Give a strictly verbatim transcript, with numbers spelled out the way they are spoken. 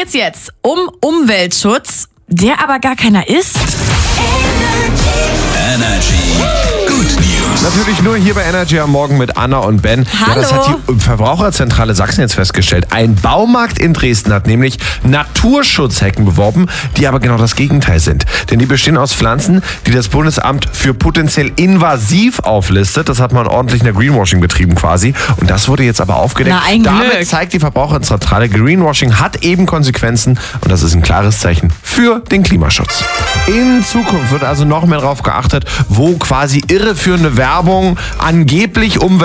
geht's jetzt um Umweltschutz, der aber gar keiner ist. Energy. Good News. Natürlich nur hier bei Energy am Morgen mit Anna und Ben. Hallo. Ja, das hat die Verbraucherzentrale Sachsen jetzt festgestellt. Ein Baumarkt in Dresden hat nämlich Naturschutzhecken beworben, die aber genau das Gegenteil sind. Denn die bestehen aus Pflanzen, die das Bundesamt für potenziell invasiv auflistet. Das hat man ordentlich in der Greenwashing betrieben quasi. Und das wurde jetzt aber aufgedeckt. Na, ein Damit Glück. zeigt die Verbraucherzentrale, Greenwashing hat eben Konsequenzen. Und das ist ein klares Zeichen für den Klimaschutz. In Zukunft wird also noch mehr darauf geachtet, wo quasi irreführende Werbung angeblich Umwelt